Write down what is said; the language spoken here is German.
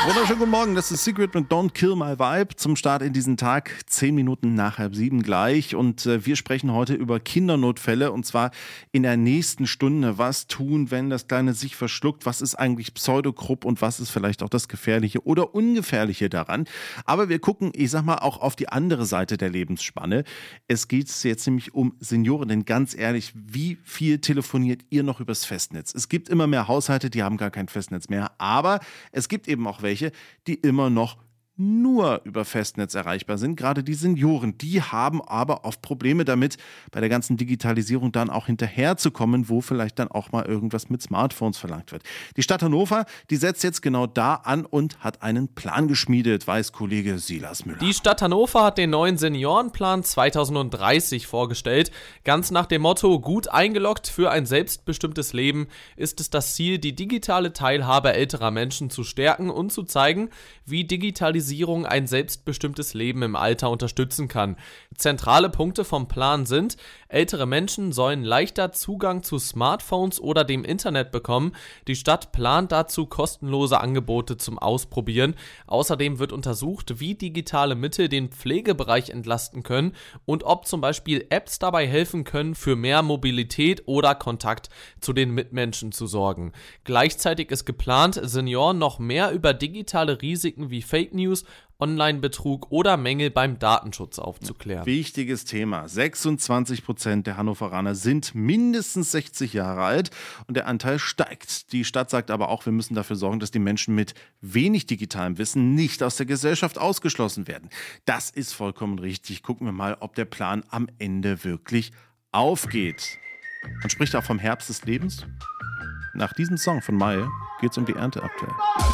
Wunderschönen guten Morgen, das ist Secret mit Don't Kill My Vibe zum Start in diesen Tag, 10 Minuten nach 6:30 gleich. Und wir sprechen heute über Kindernotfälle und zwar in der nächsten Stunde. Was tun, wenn das Kleine sich verschluckt? Was ist eigentlich Pseudokrupp und was ist vielleicht auch das Gefährliche oder Ungefährliche daran? Aber wir gucken, ich sag mal, auch auf die andere Seite der Lebensspanne. Es geht jetzt nämlich um Senioren, denn ganz ehrlich, wie viel telefoniert ihr noch übers Festnetz? Es gibt immer mehr Haushalte, die haben gar kein Festnetz mehr, aber es gibt eben auch welche, die immer noch nur über Festnetz erreichbar sind. Gerade die Senioren, die haben aber oft Probleme damit, bei der ganzen Digitalisierung dann auch hinterherzukommen, wo vielleicht dann auch mal irgendwas mit Smartphones verlangt wird. Die Stadt Hannover, die setzt jetzt genau da an und hat einen Plan geschmiedet, weiß Kollege Silas Müller. Die Stadt Hannover hat den neuen Seniorenplan 2030 vorgestellt. Ganz nach dem Motto, gut eingeloggt für ein selbstbestimmtes Leben, ist es das Ziel, die digitale Teilhabe älterer Menschen zu stärken und zu zeigen, wie Digitalisierung ein selbstbestimmtes Leben im Alter unterstützen kann. Zentrale Punkte vom Plan sind: Ältere Menschen sollen leichter Zugang zu Smartphones oder dem Internet bekommen. Die Stadt plant dazu kostenlose Angebote zum Ausprobieren. Außerdem wird untersucht, wie digitale Mittel den Pflegebereich entlasten können und ob zum Beispiel Apps dabei helfen können, für mehr Mobilität oder Kontakt zu den Mitmenschen zu sorgen. Gleichzeitig ist geplant, Senioren noch mehr über digitale Risiken wie Fake News, Online-Betrug oder Mängel beim Datenschutz aufzuklären. Wichtiges Thema. 26% der Hannoveraner sind mindestens 60 Jahre alt und der Anteil steigt. Die Stadt sagt aber auch, wir müssen dafür sorgen, dass die Menschen mit wenig digitalem Wissen nicht aus der Gesellschaft ausgeschlossen werden. Das ist vollkommen richtig. Gucken wir mal, ob der Plan am Ende wirklich aufgeht. Man spricht auch vom Herbst des Lebens. Nach diesem Song von Mai geht es um die Ernte aktuell.